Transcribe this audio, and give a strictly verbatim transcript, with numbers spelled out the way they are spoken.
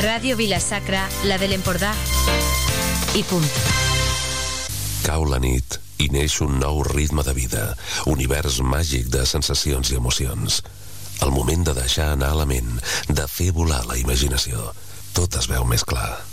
Ràdio Vila-sacra, la de l'Empordà. I punt. Cau la nit i neix un nou ritme de vida, univers màgic de sensacions i emocions. El moment de deixar anar la ment, de fer volar la imaginació. Tot es veu més clar.